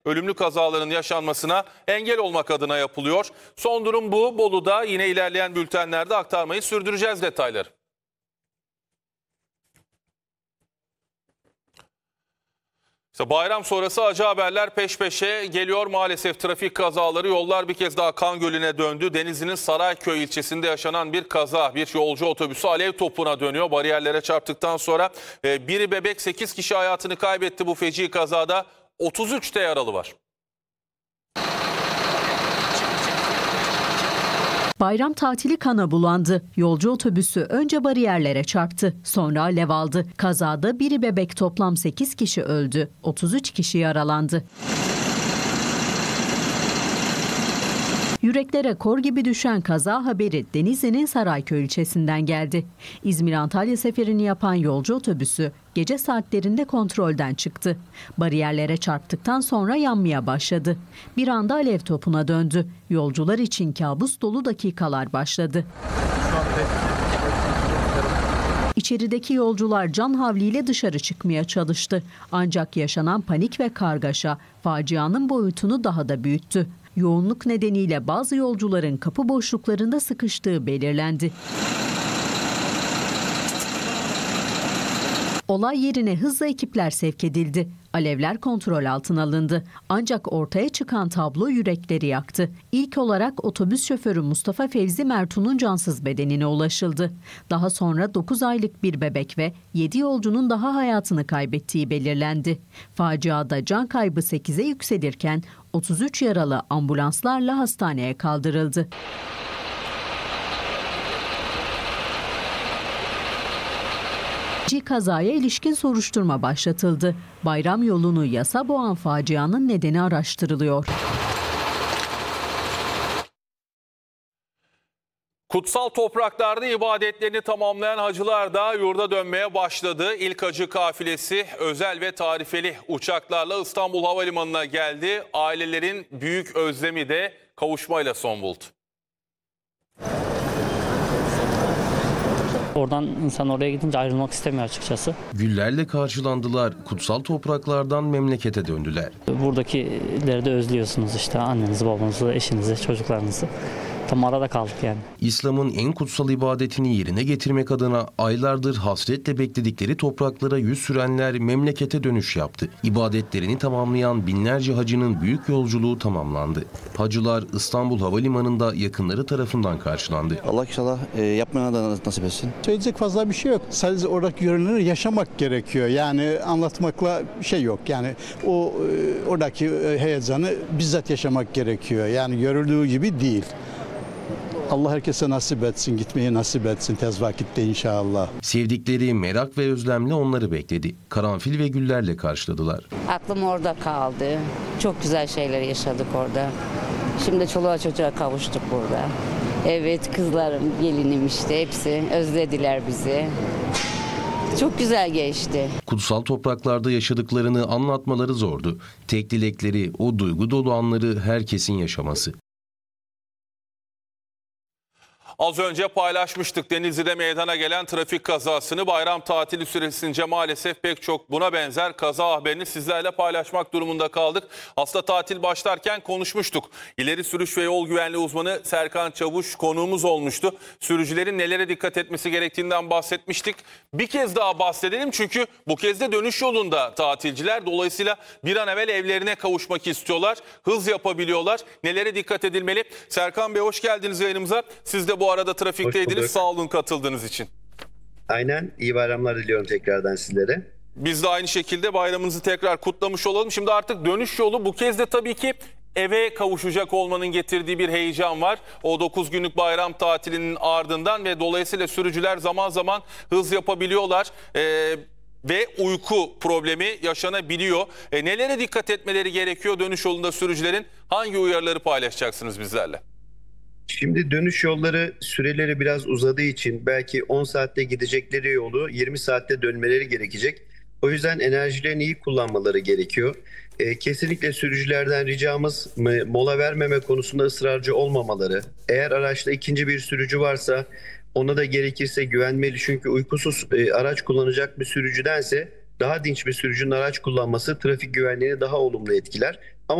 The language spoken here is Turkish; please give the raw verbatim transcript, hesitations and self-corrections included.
Ölümlü kazaların yaşanmasına engel olmak adına yapılıyor. Son durum bu. Bolu'da yine ilerleyen bültenlerde aktarmayı sürdüreceğiz detayları. İşte bayram sonrası acı haberler peş peşe geliyor. Maalesef trafik kazaları, yollar bir kez daha kan gölüne döndü. Denizli'nin Sarayköy ilçesinde yaşanan bir kaza. Bir yolcu otobüsü alev topuna dönüyor. Bariyerlere çarptıktan sonra biri bebek, sekiz kişi hayatını kaybetti bu feci kazada. otuz üç de yaralı var. Bayram tatili kana bulandı. Yolcu otobüsü önce bariyerlere çarptı, sonra alev aldı. Kazada biri bebek, toplam sekiz kişi öldü, otuz üç kişi yaralandı. Yüreklere kor gibi düşen kaza haberi Denizli'nin Sarayköy ilçesinden geldi. İzmir-Antalya seferini yapan yolcu otobüsü gece saatlerinde kontrolden çıktı. Bariyerlere çarptıktan sonra yanmaya başladı. Bir anda alev topuna döndü. Yolcular için kabus dolu dakikalar başladı. İçerideki yolcular can havliyle dışarı çıkmaya çalıştı. Ancak yaşanan panik ve kargaşa facianın boyutunu daha da büyüttü. Yoğunluk nedeniyle bazı yolcuların kapı boşluklarında sıkıştığı belirlendi. Olay yerine hızla ekipler sevk edildi. Alevler kontrol altına alındı. Ancak ortaya çıkan tablo yürekleri yaktı. İlk olarak otobüs şoförü Mustafa Fevzi Mertun'un cansız bedenine ulaşıldı. Daha sonra dokuz aylık bir bebek ve yedi yolcunun daha hayatını kaybettiği belirlendi. Faciada can kaybı sekize yükselirken otuz üç yaralı ambulanslarla hastaneye kaldırıldı. Kazaya ilişkin soruşturma başlatıldı. Bayram yolunu yasa boğan facianın nedeni araştırılıyor. Kutsal topraklarda ibadetlerini tamamlayan hacılar da yurda dönmeye başladı. İlk hacı kafilesi özel ve tarifeli uçaklarla İstanbul Havalimanı'na geldi. Ailelerin büyük özlemi de kavuşmayla son buldu. Oradan insan oraya gidince ayrılmak istemiyor açıkçası. Güllerle karşılandılar, kutsal topraklardan memlekete döndüler. Buradakileri de özlüyorsunuz işte, annenizi, babanızı, eşinizi, çocuklarınızı. Tam arada kaldık yani. İslam'ın en kutsal ibadetini yerine getirmek adına aylardır hasretle bekledikleri topraklara yüz sürenler memlekete dönüş yaptı. İbadetlerini tamamlayan binlerce hacının büyük yolculuğu tamamlandı. Hacılar İstanbul Havalimanı'nda yakınları tarafından karşılandı. Allah inşallah e, yapmana da nasip etsin. Söyleyecek fazla bir şey yok. Sadece oradaki görünümü yaşamak gerekiyor. Yani anlatmakla bir şey yok. Yani o e, oradaki heyecanı bizzat yaşamak gerekiyor. Yani görüldüğü gibi değil. Allah herkese nasip etsin, gitmeyi nasip etsin tez vakitte inşallah. Sevdikleri merak ve özlemle onları bekledi. Karanfil ve güllerle karşıladılar. Aklım orada kaldı. Çok güzel şeyler yaşadık orada. Şimdi çoluğa çocuğa kavuştuk burada. Evet, kızlarım, gelinim işte hepsi özlediler bizi. Çok güzel geçti. Kutsal topraklarda yaşadıklarını anlatmaları zordu. Tek dilekleri o duygu dolu anları herkesin yaşaması. Az önce paylaşmıştık Denizli'de meydana gelen trafik kazasını. Bayram tatili süresince maalesef pek çok buna benzer kaza haberini sizlerle paylaşmak durumunda kaldık. Aslında tatil başlarken konuşmuştuk. İleri sürüş ve yol güvenliği uzmanı Serkan Çavuş konuğumuz olmuştu. Sürücülerin nelere dikkat etmesi gerektiğinden bahsetmiştik. Bir kez daha bahsedelim çünkü bu kez de dönüş yolunda tatilciler. Dolayısıyla bir an evvel evlerine kavuşmak istiyorlar. Hız yapabiliyorlar. Nelere dikkat edilmeli? Serkan Bey hoş geldiniz yayınımıza. Siz de bu arada trafikteydiniz. Sağ olun katıldığınız için. Aynen. İyi bayramlar diliyorum tekrardan sizlere. Biz de aynı şekilde bayramınızı tekrar kutlamış olalım. Şimdi artık dönüş yolu, bu kez de tabii ki eve kavuşacak olmanın getirdiği bir heyecan var. O dokuz günlük bayram tatilinin ardından ve dolayısıyla sürücüler zaman zaman hız yapabiliyorlar. Ee, ve uyku problemi yaşanabiliyor. E, nelere dikkat etmeleri gerekiyor dönüş yolunda sürücülerin? Hangi uyarıları paylaşacaksınız bizlerle? Şimdi dönüş yolları süreleri biraz uzadığı için belki on saatte gidecekleri yolu yirmi saatte dönmeleri gerekecek. O yüzden enerjilerini iyi kullanmaları gerekiyor. E, kesinlikle sürücülerden ricamız mola vermeme konusunda ısrarcı olmamaları. Eğer araçta ikinci bir sürücü varsa ona da gerekirse güvenmeli. Çünkü uykusuz e, araç kullanacak bir sürücüdense daha dinç bir sürücünün araç kullanması trafik güvenliğini daha olumlu etkiler.